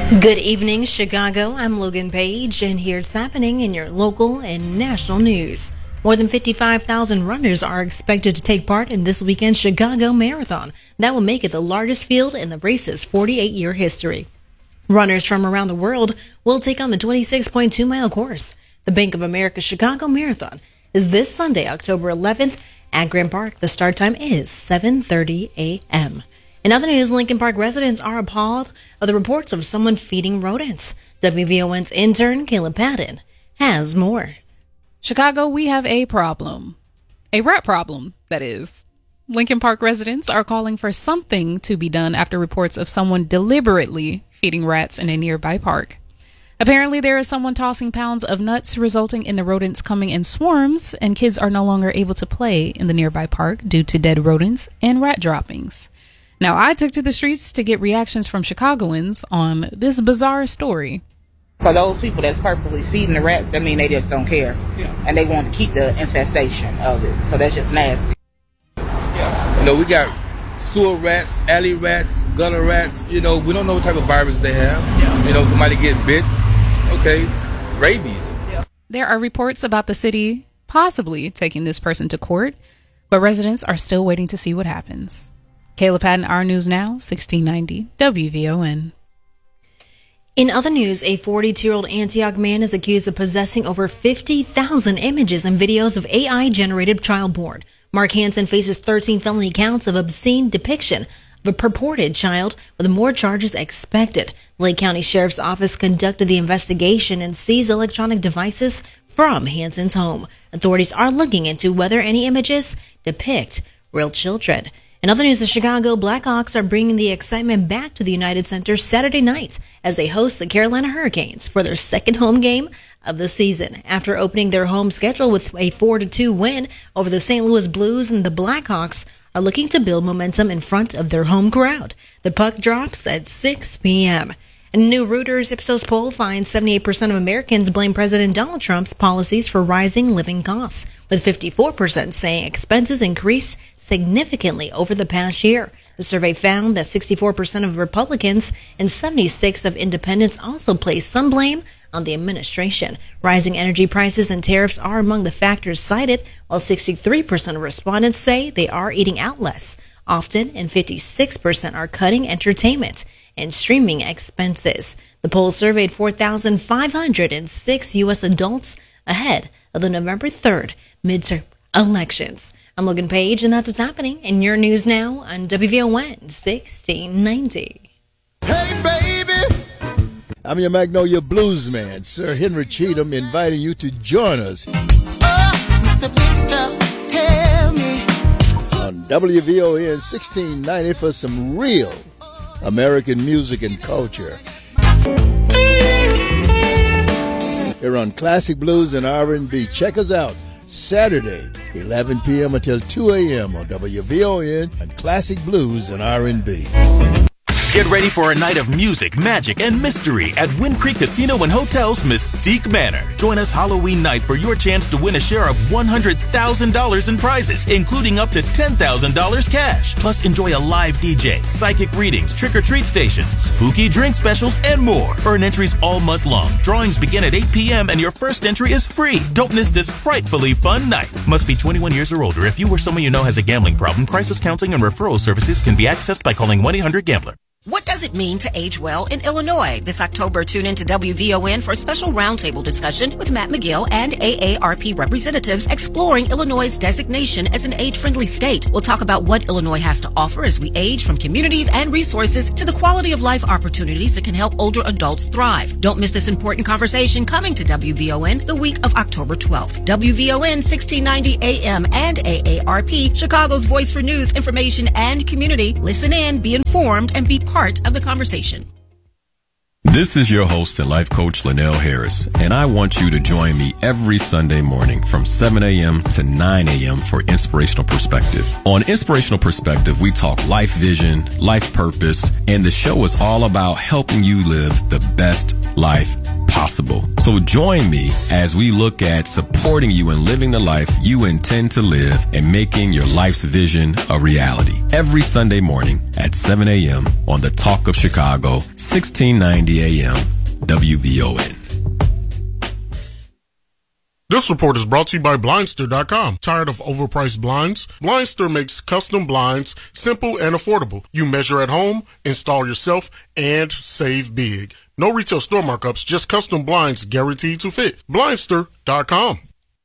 Good evening, Chicago. I'm Logan Page, and here's happening in your local and national news. More than 55,000 runners are expected to take part in this weekend's Chicago Marathon. That will make it the largest field in the race's 48-year history. Runners from around the world will take on the 26.2-mile course. The Bank of America Chicago Marathon is this Sunday, October 11th, at Grant Park. The start time is 7:30 a.m. In other news, Lincoln Park residents are appalled of the reports of someone feeding rodents. WVON's intern, Caleb Patton, has more. Chicago, we have a problem. A rat problem, that is. Lincoln Park residents are calling for something to be done after reports of someone deliberately feeding rats in a nearby park. Apparently, there is someone tossing pounds of nuts, resulting in the rodents coming in swarms, and kids are no longer able to play in the nearby park due to dead rodents and rat droppings. Now, I took to the streets to get reactions from Chicagoans on this bizarre story. For those people that's purposely feeding the rats, I mean, they just don't care. Yeah. And they want to keep the infestation of it. So that's just nasty. Yeah. You know, we got sewer rats, alley rats, gutter rats. You know, we don't know what type of virus they have. Yeah. You know, somebody get bit. Okay, rabies. Yeah. There are reports about the city possibly taking this person to court, but residents are still waiting to see what happens. Caleb Patton, Our News Now, 1690 WVON. In other news, a 42-year-old Antioch man is accused of possessing over 50,000 images and videos of AI-generated child porn. Mark Hansen faces 13 felony counts of obscene depiction of a purported child, with more charges expected. Lake County Sheriff's Office conducted the investigation and seized electronic devices from Hansen's home. Authorities are looking into whether any images depict real children. In other news, the Chicago Blackhawks are bringing the excitement back to the United Center Saturday night as they host the Carolina Hurricanes for their second home game of the season. After opening their home schedule with a 4-2 win over the St. Louis Blues, and the Blackhawks are looking to build momentum in front of their home crowd. The puck drops at 6 p.m. A new Reuters Ipsos poll finds 78% of Americans blame President Donald Trump's policies for rising living costs, with 54% saying expenses increased significantly over the past year. The survey found that 64% of Republicans and 76% of independents also place some blame on the administration. Rising energy prices and tariffs are among the factors cited, while 63% of respondents say they are eating out less often, and 56% are cutting entertainment and streaming expenses. The poll surveyed 4,506 U.S. adults ahead of the November 3rd midterm elections. I'm Logan Page, and that's what's happening in your news now on WVON 1690. Hey, baby! I'm your Magnolia Blues man, Sir Henry Cheatham, inviting you to join us Mr. Big Stuff, tell me. On WVON 1690 for some real American music and culture. Here on Classic Blues and R&B. Check us out Saturday, 11 p.m. until 2 a.m. on WVON and Classic Blues and R&B. Get ready for a night of music, magic, and mystery at Wind Creek Casino and Hotel's Mystique Manor. Join us Halloween night for your chance to win a share of $100,000 in prizes, including up to $10,000 cash. Plus, enjoy a live DJ, psychic readings, trick-or-treat stations, spooky drink specials, and more. Earn entries all month long. Drawings begin at 8 p.m. and your first entry is free. Don't miss this frightfully fun night. Must be 21 years or older. If you or someone you know has a gambling problem, crisis counseling and referral services can be accessed by calling 1-800-GAMBLER. What does it mean to age well in Illinois? This October, tune in to WVON for a special roundtable discussion with Matt McGill and AARP representatives exploring Illinois' designation as an age-friendly state. We'll talk about what Illinois has to offer as we age, from communities and resources to the quality of life opportunities that can help older adults thrive. Don't miss this important conversation coming to WVON the week of October 12th. WVON 1690 AM and AARP, Chicago's voice for news, information, and community. Listen in, be informed, and be part of the conversation. This is your host and life coach, Linnell Harris, and I want you to join me every Sunday morning from 7 a.m. to 9 a.m. for Inspirational Perspective. On Inspirational Perspective, we talk life vision, life purpose, and the show is all about helping you live the best life possible. So join me as we look at supporting you in living the life you intend to live and making your life's vision a reality. Every Sunday morning at 7 a.m. on the Talk of Chicago, 1690 a.m. WVON. This report is brought to you by Blindster.com. Tired of overpriced blinds? Blindster makes custom blinds simple and affordable. You measure at home, install yourself, and save big. No retail store markups, just custom blinds guaranteed to fit. Blindster.com.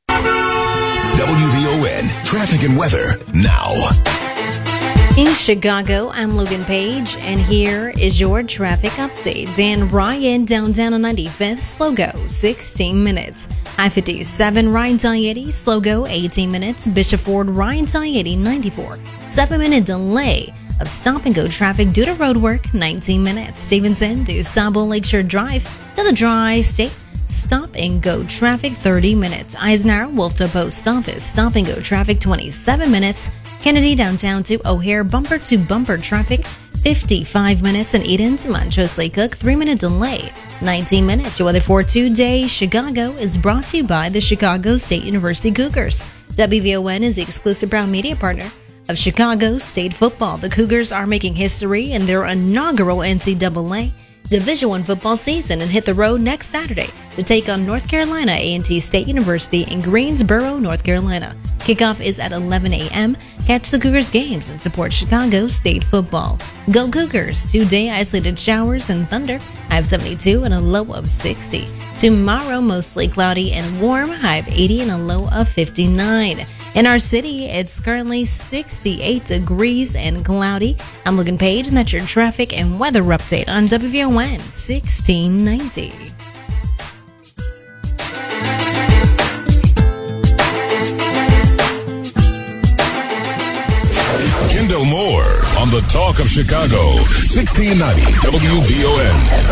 WVON traffic and weather now. In Chicago, I'm Logan Page, and here is your traffic update. Dan Ryan, downtown on 95th, slow go, 16 minutes. I-57, Ryan I-80, slow go, 18 minutes. Bishop Ford, Ryan I-80, 94. 7-minute delay of stop-and-go traffic due to road work, 19 minutes. Stevenson to Sabo Lakeshore Drive to the Tri-State. Stop-and-go traffic, 30 minutes. Eisenhower, Wolftown Post Office, stop-and-go traffic, 27 minutes. Kennedy downtown to O'Hare, bumper-to-bumper traffic, 55 minutes. And Eden's, Montrose Lake Cook, 3-minute delay, 19 minutes. Your weather for today, Chicago, is brought to you by the Chicago State University Cougars. WVON is the exclusive Brown media partner of Chicago State football. The Cougars are making history in their inaugural NCAA Division I football season and hit the road next Saturday to take on North Carolina A&T State University in Greensboro, North Carolina. Kickoff is at 11 a.m. Catch the Cougars games and support Chicago State football. Go Cougars! Today, isolated showers and thunder. High of 72 and a low of 60. Tomorrow, mostly cloudy and warm. High of 80 and a low of 59. In our city, it's currently 68 degrees and cloudy. I'm Logan Page, and that's your traffic and weather update on WVON 1690. Kendall Moore on the Talk of Chicago, 1690 WVON.